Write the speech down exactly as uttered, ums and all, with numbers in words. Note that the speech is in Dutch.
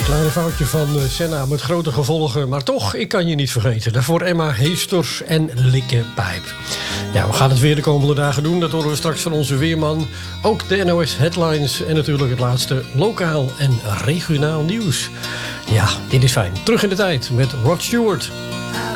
Kleine foutje van Senna met grote gevolgen. Maar toch, ik kan je niet vergeten. Daarvoor Emma Heesters en Likke Pijp. Ja, we gaan het weer de komende dagen doen. Dat horen we straks van onze weerman. Ook de N O S Headlines. En natuurlijk het laatste lokaal en regionaal nieuws. Ja, dit is fijn. Terug in de tijd met Rod Stewart.